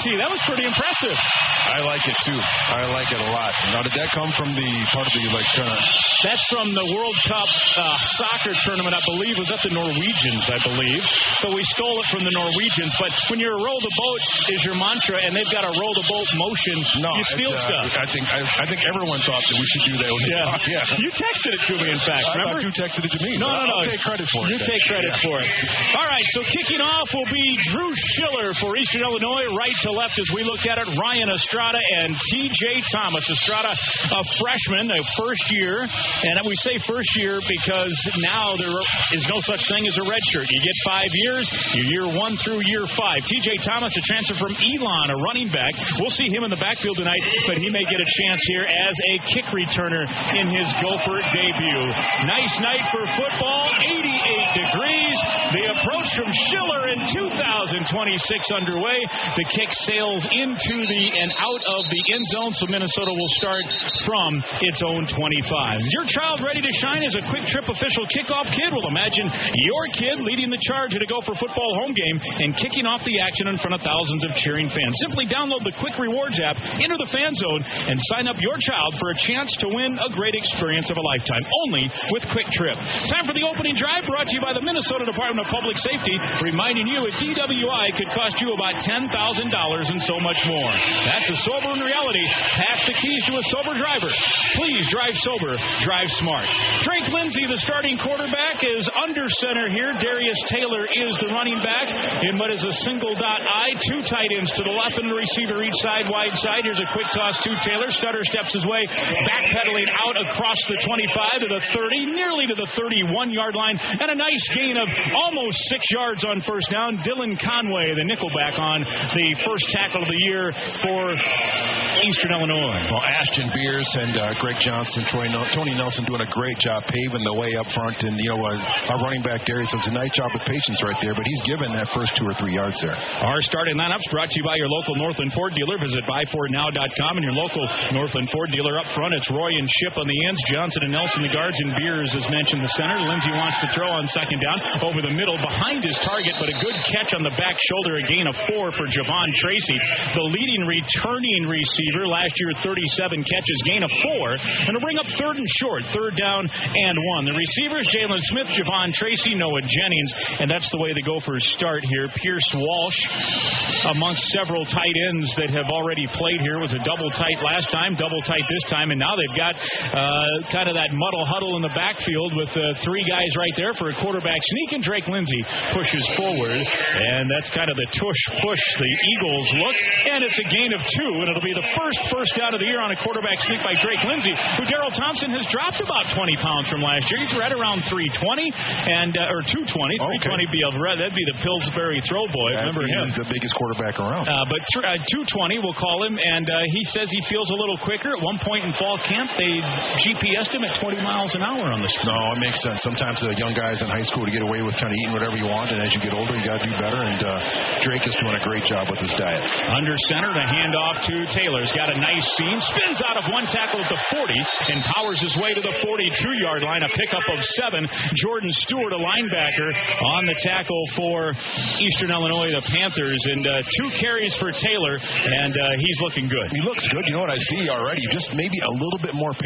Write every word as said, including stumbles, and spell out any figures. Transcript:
T. That was pretty impressive. I like it, too. I like it a lot. Now, did that come from the part of the, like, kind of... That's from the World Cup uh, soccer tournament, I believe. Was that the Norwegians, I believe. So we stole it from the Norwegians. But when you're a row the boat is your mantra, and they've got a row the boat motion, no, you steal uh, stuff. I think I, I think everyone thought that we should do that. When yeah. Talk. yeah. You texted it to me, in fact. I remember? thought you texted it to me. No, no, no. I'll take credit for you it. You take credit yeah. for it. All right, so kicking off will be Drew Schiller for Eastern Illinois, right to left as we look at it. Ryan Estrada and T J Thomas. Estrada, a freshman, a first year. And we say first year because now there is no such thing as a red shirt. You get five years, year one through year five. T J Thomas, a transfer from Elon, a running back. We'll see him in the backfield tonight, but he may get a chance here as a kick returner in his Gopher debut. Nice night for football, eighty-eight degrees. The approach from Schiller in two thousand twenty-six underway. The kick sails into the and out of the end zone, so Minnesota will start from its own twenty-five. Your child ready to shine as a Quick Trip official kickoff kid? Well, imagine your kid leading the charge at a Gopher football home game and kicking off the action in front of thousands of cheering fans. Simply download the Quick Rewards app, enter the fan zone, and sign up your child for a chance to win a great experience of a lifetime, only with Quick Trip. Time for the opening drive, brought to you by the Minnesota Department of Public Safety, reminding you a D W I could cost you about ten thousand dollars and so much more. That's a sobering reality. Pass the keys to a sober driver. Please drive sober, drive smart. Drake Lindsey, the starting quarterback, is under center here. Darius Taylor is the running back in what is a single dot I. Two tight ends to the left and the receiver each side, wide side. Here's a quick toss to Taylor. Stutter steps his way, backpedaling out across the twenty-five to the thirty, nearly to the thirty-one-yard line, and a nice gain of almost six yards on first down. Dylan Conway, the nickelback, on the first tackle of the year for Eastern Illinois. Well, Ashton Beers and uh, Greg Johnson, Troy Nel- Tony Nelson doing a great job paving the way up front. And, you know, uh, our running back, Darius, does a nice job with patience right there, but he's given that first two or three yards there. Our starting lineups brought to you by your local Northland Ford dealer. Visit buy ford now dot com and your local Northland Ford dealer. Up front, it's Roy and Ship on the ends, Johnson and Nelson the guards, and Beers, as mentioned, the center. Lindsey wants to throw on second down over the middle behind his target, but a good catch on the back shoulder, a gain of four for Javon Tracy, the leading returning receiver. Last year, thirty-seven catches, gain of four, and to bring up third and short, third down and one. The receivers, Jalen Smith, Javon Tracy, Noah Jennings, and that's the way the Gophers start here. Pierce Walsh, amongst several tight ends that have already played here, was a double tight last time, double tight this time, and now they've got uh, kind of that muddle huddle in the backfield with uh, three guys right there for a quarterback sneak, and Drake Lindsey pushes forward, and that's kind of the tush push the Eagles look, and it's a gain of two, and it'll be the first first down of the year on a quarterback sneak by Drake Lindsey, who Darrell Thompson has dropped about twenty pounds from last year. He's right around three twenty, and uh, or two twenty. Okay. three twenty be a, that'd be the Pillsbury throw boy. That'd Remember him? The biggest quarterback around. Uh, but th- uh, two twenty, we'll call him, and uh, he says he feels a little quicker. At one point in fall camp, they G P S'd him at twenty miles an hour on the street. No, it makes sense. Sometimes the young guys in high school to get away with kind of eating whatever you want, and as you get older, you got to do better, and uh, Drake is doing a great job with his diet. Under center, the handoff to Taylor's got a nice seam, spins out of one tackle at the forty, and powers his way to the forty-two-yard line, a pickup of seven. Jordan Stewart, a linebacker, on the tackle for Eastern Illinois, the Panthers, and uh, two carries for Taylor, and uh, he's looking good. He looks good. You know what I see already? Just maybe a little bit more